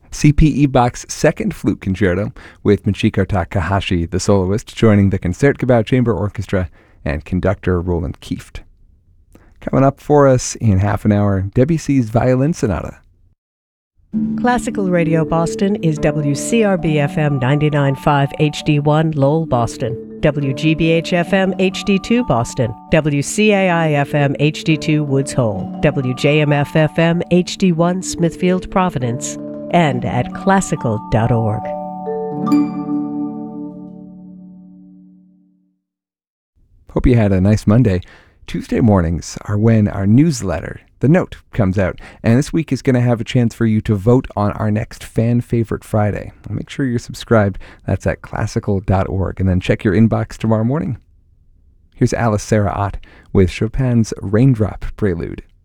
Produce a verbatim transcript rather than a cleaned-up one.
C P E Bach's Second Flute Concerto with Michiko Takahashi, the soloist, joining the Concertgebouw Chamber Orchestra and conductor Roland Kieft. Coming up for us in half an hour, Debussy's Violin Sonata. Classical Radio Boston is W C R B F M ninety-nine point five H D one Lowell, Boston, W G B H F M H D two Boston, W C A I F M H D two Woods Hole, W J M F F M H D one Smithfield, Providence, and at classical dot org. Hope you had a nice Monday. Tuesday mornings are when our newsletter, The Note, comes out, and this week is going to have a chance for you to vote on our next Fan Favorite Friday. Make sure you're subscribed. That's at classical dot org, and then check your inbox tomorrow morning. Here's Alice Sarah Ott with Chopin's Raindrop Prelude.